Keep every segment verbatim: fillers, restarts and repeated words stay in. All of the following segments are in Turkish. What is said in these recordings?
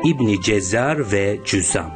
İbn Cezzar ve Cüzzam.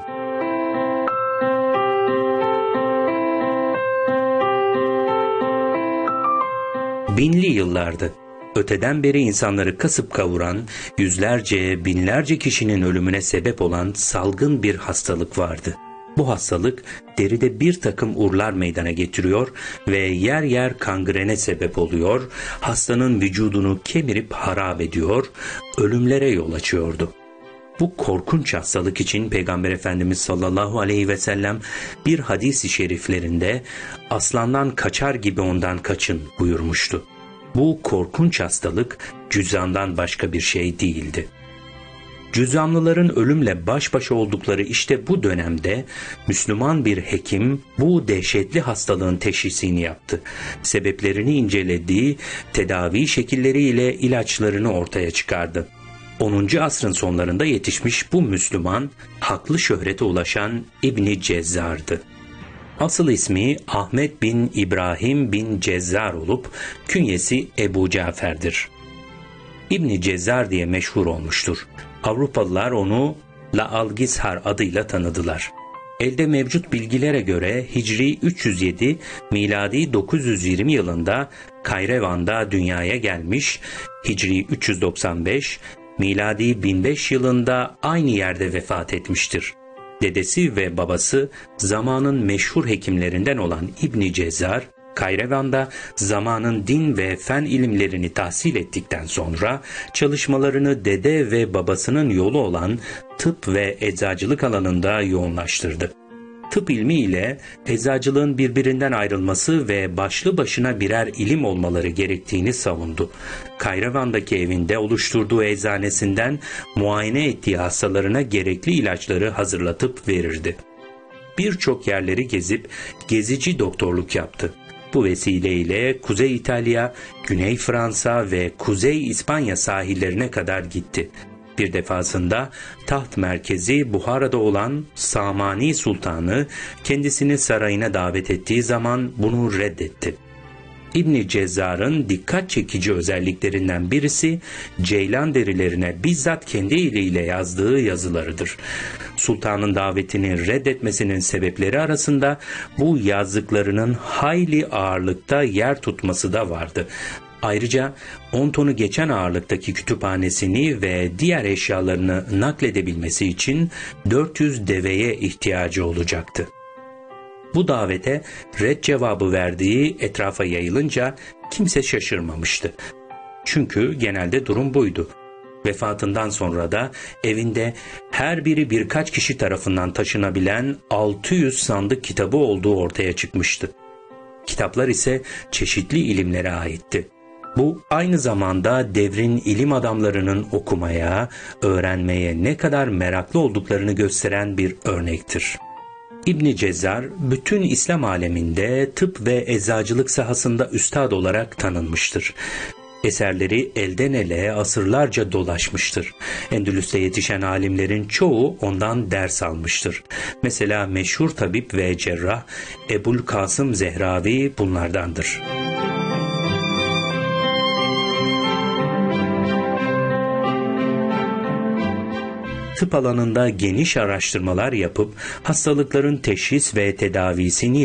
Binli yıllardı. Öteden beri insanları kasıp kavuran, yüzlerce, binlerce kişinin ölümüne sebep olan salgın bir hastalık vardı. Bu hastalık deride bir takım urlar meydana getiriyor ve yer yer kangrene sebep oluyor, hastanın vücudunu kemirip harap ediyor, ölümlere yol açıyordu. Bu korkunç hastalık için Peygamber Efendimiz sallallahu aleyhi ve sellem bir hadis-i şeriflerinde aslandan kaçar gibi ondan kaçın buyurmuştu. Bu korkunç hastalık cüzzamdan başka bir şey değildi. Cüzzamlıların ölümle baş başa oldukları işte bu dönemde Müslüman bir hekim bu dehşetli hastalığın teşhisini yaptı. Sebeplerini incelediği tedavi şekilleriyle ilaçlarını ortaya çıkardı. onuncu asrın sonlarında yetişmiş bu Müslüman, haklı şöhrete ulaşan İbn Cezzar'dı. Asıl ismi Ahmet bin İbrahim bin Cezzar olup künyesi Ebu Cafer'dir. İbn Cezzar diye meşhur olmuştur. Avrupalılar onu La Algishar adıyla tanıdılar. Elde mevcut bilgilere göre Hicri üç yüz yedi, miladi dokuz yüz yirmi yılında Kayrevan'da dünyaya gelmiş, Hicri üç yüz doksan beş, miladi bin beş yılında aynı yerde vefat etmiştir. Dedesi ve babası zamanın meşhur hekimlerinden olan İbn Cezzar, Kayrevan'da zamanın din ve fen ilimlerini tahsil ettikten sonra çalışmalarını dede ve babasının yolu olan tıp ve eczacılık alanında yoğunlaştırdı. Tıp ilmi ile eczacılığın birbirinden ayrılması ve başlı başına birer ilim olmaları gerektiğini savundu. Kayrevan'daki evinde oluşturduğu eczanesinden muayene ettiği hastalarına gerekli ilaçları hazırlatıp verirdi. Birçok yerleri gezip gezici doktorluk yaptı. Bu vesileyle Kuzey İtalya, Güney Fransa ve Kuzey İspanya sahillerine kadar gitti. Bir defasında taht merkezi Buhara'da olan Samani Sultanı kendisini sarayına davet ettiği zaman bunu reddetti. İbn Cezzar'ın dikkat çekici özelliklerinden birisi ceylan derilerine bizzat kendi eliyle yazdığı yazılarıdır. Sultanın davetini reddetmesinin sebepleri arasında bu yazdıklarının hayli ağırlıkta yer tutması da vardı. Ayrıca on tonu geçen ağırlıktaki kütüphanesini ve diğer eşyalarını nakledebilmesi için dört yüz deveye ihtiyacı olacaktı. Bu davete red cevabı verdiği etrafa yayılınca kimse şaşırmamıştı. Çünkü genelde durum buydu. Vefatından sonra da evinde her biri birkaç kişi tarafından taşınabilen altı yüz sandık kitabı olduğu ortaya çıkmıştı. Kitaplar ise çeşitli ilimlere aitti. Bu aynı zamanda devrin ilim adamlarının okumaya, öğrenmeye ne kadar meraklı olduklarını gösteren bir örnektir. İbn Cezzar bütün İslam aleminde tıp ve eczacılık sahasında üstad olarak tanınmıştır. Eserleri elden ele asırlarca dolaşmıştır. Endülüs'te yetişen alimlerin çoğu ondan ders almıştır. Mesela meşhur tabip ve cerrah Ebul Kasım Zehravi bunlardandır. Tıp alanında geniş araştırmalar yapıp hastalıkların teşhis ve tedavisini